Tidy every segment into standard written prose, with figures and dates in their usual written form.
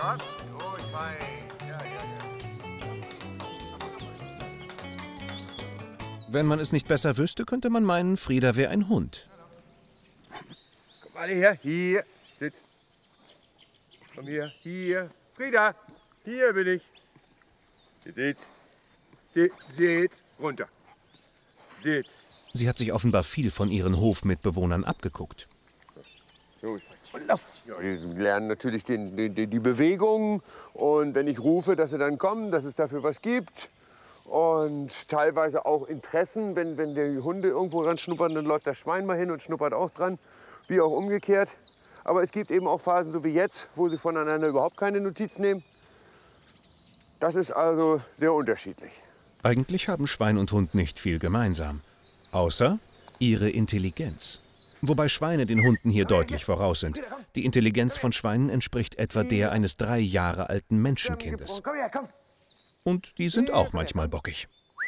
Gut, fein. Ja. Wenn man es nicht besser wüsste, könnte man meinen, Frida wäre ein Hund. Komm alle her. Hier. Sitz. Komm hier. Hier. Frida. Hier bin ich. Sitz. Sitz. Runter. Sitz. Sie hat sich offenbar viel von ihren Hofmitbewohnern abgeguckt. So, und lauf. Ja, die lernen natürlich die Bewegungen. Und wenn ich rufe, dass sie dann kommen, dass es dafür was gibt. Und teilweise auch Interessen. Wenn die Hunde irgendwo ran schnuppern, dann läuft das Schwein mal hin und schnuppert auch dran. Wie auch umgekehrt. Aber es gibt eben auch Phasen, so wie jetzt, wo sie voneinander überhaupt keine Notiz nehmen. Das ist also sehr unterschiedlich. Eigentlich haben Schwein und Hund nicht viel gemeinsam. Außer ihre Intelligenz. Wobei Schweine den Hunden hier deutlich voraus sind. Die Intelligenz von Schweinen entspricht etwa der eines 3 Jahre alten Menschenkindes. Komm her, komm. Und die sind auch manchmal bockig.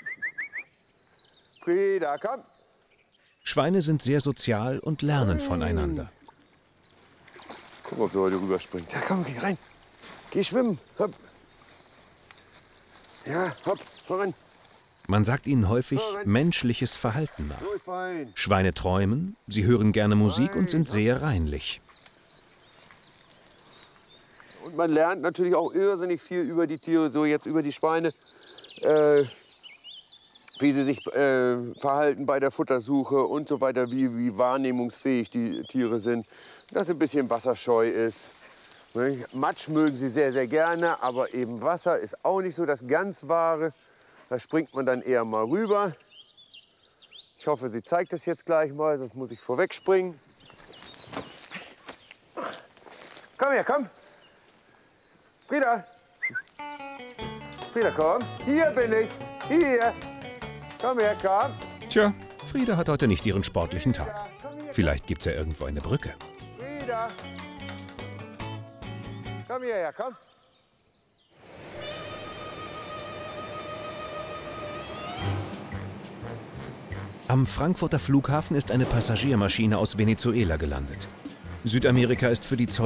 Frida, komm. Schweine sind sehr sozial und lernen voneinander. Guck mal, ob sie heute rüberspringt. Ja, komm, geh rein. Geh schwimmen. Hopp. Ja, hopp, voran. Man sagt ihnen häufig menschliches Verhalten nach. Gut, fein. Schweine träumen, sie hören gerne Musik und sind sehr reinlich. Und man lernt natürlich auch irrsinnig viel über die Tiere, so jetzt über die Schweine. Wie sie sich verhalten bei der Futtersuche und so weiter, wie wahrnehmungsfähig die Tiere sind. Dass sie ein bisschen wasserscheu ist. Matsch mögen sie sehr, sehr gerne, aber eben Wasser ist auch nicht so das ganz Wahre. Da springt man dann eher mal rüber. Ich hoffe, sie zeigt es jetzt gleich mal, sonst muss ich vorweg springen. Komm her, komm. Frida. Frida, komm. Hier bin ich. Hier. Komm her, komm. Tja, Frida hat heute nicht ihren sportlichen Tag. Vielleicht gibt's ja irgendwo eine Brücke. Frida. Komm hierher, komm. Am Frankfurter Flughafen ist eine Passagiermaschine aus Venezuela gelandet. Südamerika ist für die